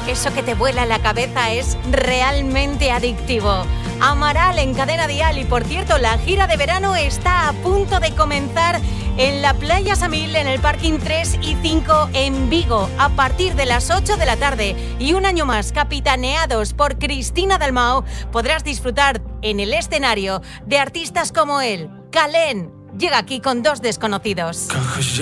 Eso que te vuela la cabeza es realmente adictivo. Amaral en Cadena Dial. Y por cierto, la gira de verano está a punto de comenzar en la Playa Samil, en el Parking 3 y 5 en Vigo, a partir de las 8 de la tarde. Y un año más, capitaneados por Cristina Dalmau, podrás disfrutar en el escenario de artistas como él. Calén llega aquí con Dos Desconocidos.